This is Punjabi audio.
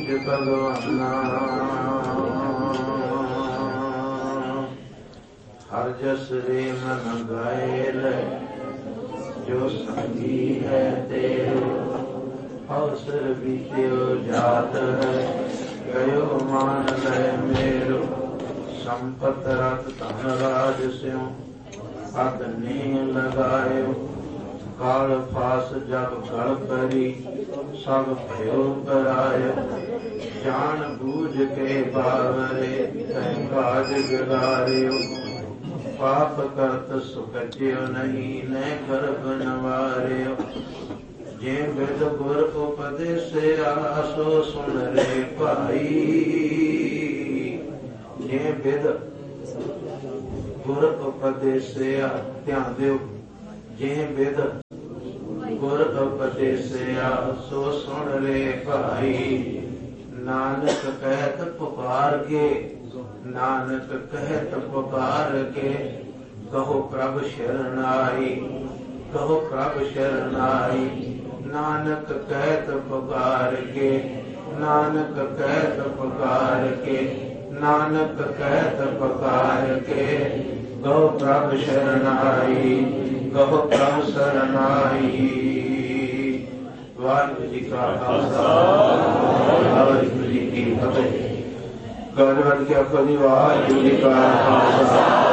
ਪੂਜ ਭਗਵਾਨਾ। ਹਰ ਜਸ ਰੇ ਮਨ ਗਾਏ ਲੈ, ਜੋ ਸੰਗੀ ਹੈ ਤੇਰੇ। ਅਵਸਰ ਬੀਤਿਓ ਜਾਤ ਹੈ, ਗਇਓ ਮਾਨ ਲੈ ਮੇਰੋ। ਸੰਪਤ ਰਤ ਧਨ ਰਾਜ ਸਿਉ, ਅਤ ਨੀ ਲਗਾਇਓ। ਕਾਲ ਫਾਸ ਜਬ ਗਲ ਕਰੀ, ਸਭ ਭਇਓ ਪਰਾਇਓ। ਜਾਣ ਬੂਝ ਕੇ ਬਾਵਰੇ, ਤੈ ਕਾਜ ਬਿਗਾਰਿਓ। ਪਾਪ ਕਰਤ ਸੁਖਜਿਓ ਨਹੀਂ, ਨੈ ਗਰਭ ਨਵਾਰਿਓ। ਜੇ ਬਿਦ ਗੁਰ ਉਪਦੇਸਿਆ, ਸੋ ਸੁਣ ਰੇ ਭਾਈ। ਜੇ ਬਿਦ ਗੁਰ ਉਪਦੇਸਿਆ, ਧਿਆਨ ਦਿਓ। ਜੇ ਬਿਦ ਗੁਰ ਉਪਦੇਸਿਆ, ਸੋ ਸੁਣ ਰੇ ਭਾਈ। ਨਾਨਕ ਕਹਿਤ ਪੁਕਾਰ ਕੇ, ਨਾਨਕ ਕਹਿਤ ਪੁਕਾਰ ਕੇ। ਕਹੋ ਪ੍ਰਭ ਸ਼ਰਨਾਈ, ਕਹੋ ਪ੍ਰਭ ਸ਼ਰਨਾਈ। ਨਾਨਕ ਕਹਿਤ ਪੁਕਾਰ ਕੇ, ਨਾਨਕ ਕਹਿਤ ਪੁਕਾਰ ਕੇ। ਨਾਨਕ ਕਹਿਤ ਪੁਕਾਰ ਕੇ, ਕਹੋ ਪ੍ਰਭ ਸ਼ਰਨਾਈ, ਕਹੋ ਪ੍ਰਭ ਸ਼ਰਨਾਈ। ਵਾਹਿਗੁਰੂ ਜੀ ਕਾ ਖਾਲਸਾ, ਵਾਹਿਗੁਰੂ ਜੀ ਕੀ ਫਤਿਹ। ਗੌਰਵ ਕੇ ਆਪਣੀ ਵਾਹਿਗੁਰੂ ਜੀ ਕਾ ਖਾਲਸਾ।